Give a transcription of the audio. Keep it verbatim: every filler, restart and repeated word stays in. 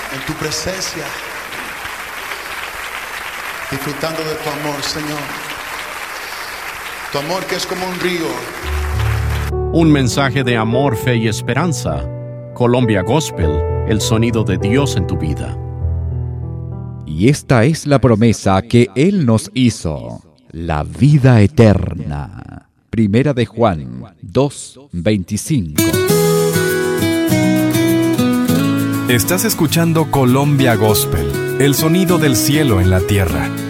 en tu presencia, disfrutando de tu amor, Señor. Tu amor que es como un río. Un mensaje de amor, fe y esperanza. Colombia Gospel, el sonido de Dios en tu vida. Y esta es la promesa que Él nos hizo, la vida eterna. Primera de Juan dos, veinticinco. Estás escuchando Colombia Gospel, el sonido del cielo en la tierra.